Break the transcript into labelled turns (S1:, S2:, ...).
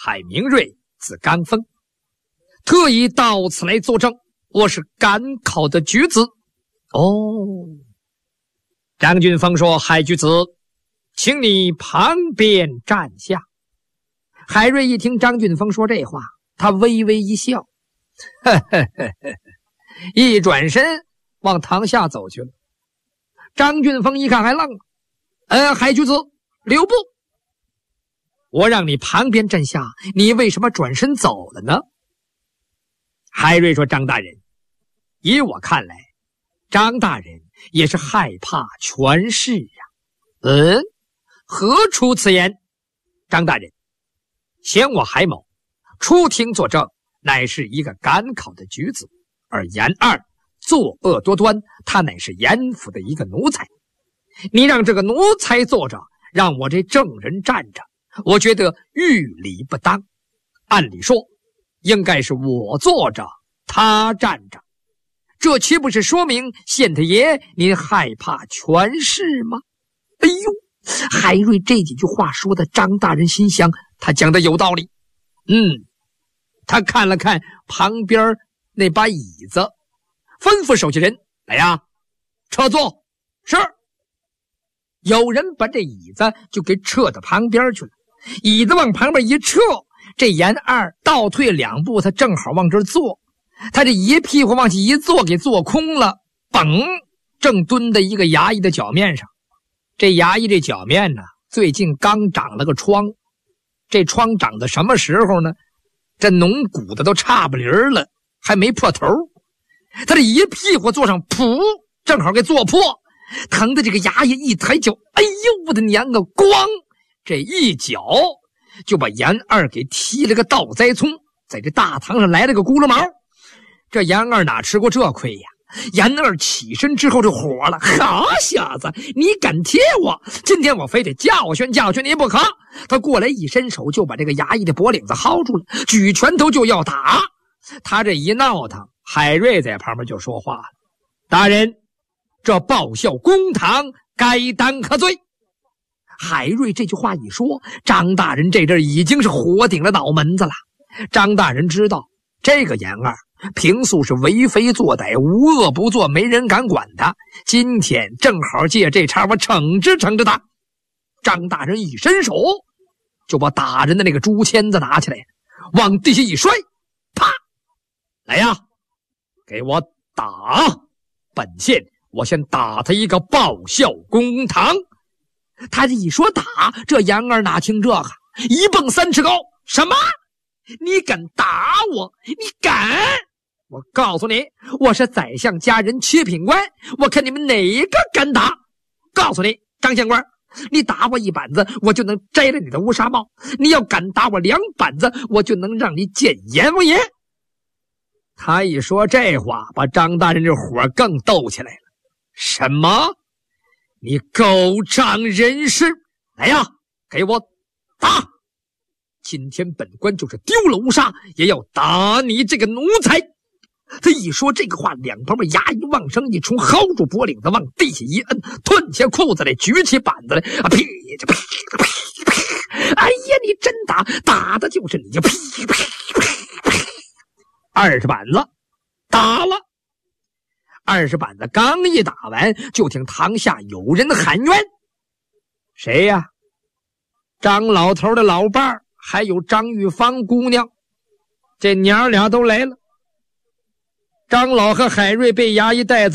S1: 海明瑞，字刚峰，特意到此来作证，我是赶考的举子。哦，张俊峰说：“海举子，请你旁边站下。”海瑞一听张俊峰说这话，他微微一笑，呵呵呵呵，一转身往堂下走去了。张俊峰一看还愣了，海举子留步，我让你旁边站下，你为什么转身走了呢？海瑞说：“张大人，以我看来，张大人也是害怕权势呀。”何出此言？张大人，嫌我海某出庭作证，乃是一个赶考的举子，而严二作恶多端，他乃是严府的一个奴才。你让这个奴才坐着，让我这证人站着，我觉得于理不当。按理说应该是我坐着，他站着，这岂不是说明县太爷您害怕权势吗？哎呦，海瑞这几句话说的张大人心想，他讲的有道理。他看了看旁边那把椅子，吩咐手下人：“来呀，撤坐。”是。有人把这椅子就给撤到旁边去了，椅子往旁边一撤，这严二倒退2步，他正好往这儿坐，他这一屁股往起一坐，给坐空了，嘣，正蹲在一个衙役的脚面上。这衙役这脚面呢，最近刚长了个疮，这疮长到什么时候呢？这脓鼓的都差不离了，还没破头。他这一屁股坐上，噗，正好给坐破，疼的这个衙役一抬脚，哎呦我的娘啊，咣，这一脚就把严二给踢了个倒栽葱，在这大堂上来了个咕噜毛。这严二哪吃过这亏呀？严二起身之后就火了：“好小子，你敢踢我，今天我非得教训教训你不可！”他过来一伸手就把这个衙役的脖领子薅住了，举拳头就要打。他这一闹腾，海瑞在旁边就说话了：“大人，这报效公堂，该当何罪？”海瑞这句话一说，张大人这阵已经是火顶了脑门子了。张大人知道这个严二平素是为非作歹，无恶不作，没人敢管他，今天正好借这茬我惩治惩治他。张大人一伸手就把打人的那个竹签子拿起来，往地下一摔，啪，来呀，给我打！本县我先打他一个报效公堂。他这一说打，这杨二哪听这个，一蹦3尺高：“什么？你敢打我？你敢？我告诉你，我是宰相家人7品官，我看你们哪个敢打！告诉你，张县官，你打我1板子，我就能摘了你的乌纱帽；你要敢打我2板子，我就能让你见阎王爷。”他一说这话，把张大人这火更斗起来了。什么？你狗仗人势！来呀，给我打！今天本官就是丢了乌纱，也要打你这个奴才！他一说这个话，两旁边衙役往上一冲，薅住脖领子，往地下一摁，褪下裤子来，举起板子来，噼就噼噼噼！哎呀，你真打，打的就是你，就噼噼噼！20板子打了。20板子刚一打完，就听堂下有人喊冤。谁呀？张老头的老伴儿，还有张玉芳姑娘，这娘俩都来了。张老和海瑞被衙役带走。